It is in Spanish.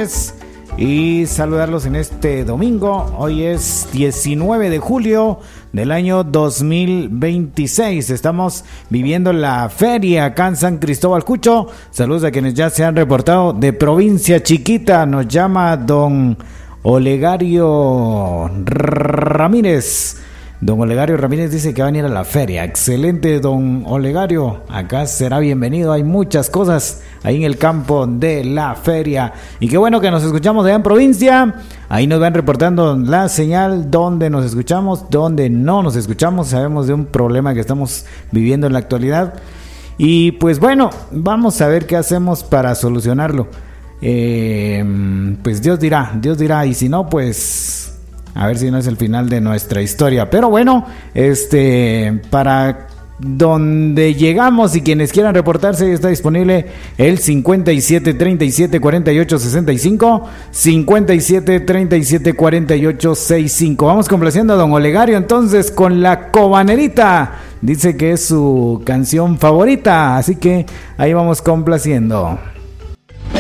tardes y saludarlos en este domingo. Hoy es 19 de julio del año 2026. Estamos viviendo la feria acá en San Cristóbal Cucho. Saludos a quienes ya se han reportado de Provincia Chiquita. Nos llama don Olegario Ramírez. Don Olegario Ramírez dice que va a venir a la feria. Excelente, don Olegario. Acá será bienvenido. Hay muchas cosas ahí en el campo de la feria. Y qué bueno que nos escuchamos allá en provincia. Ahí nos van reportando la señal, donde nos escuchamos, donde no nos escuchamos. Sabemos de un problema que estamos viviendo en la actualidad. Y pues bueno, vamos a ver qué hacemos para solucionarlo. Pues Dios dirá. Y si no, pues a ver si no es el final de nuestra historia. Pero bueno, para donde llegamos y quienes quieran reportarse, está disponible el 57 37 48 65, 57 37 48 65. Vamos complaciendo a don Olegario entonces con La Cobanerita. Dice que es su canción favorita, así que ahí vamos complaciendo.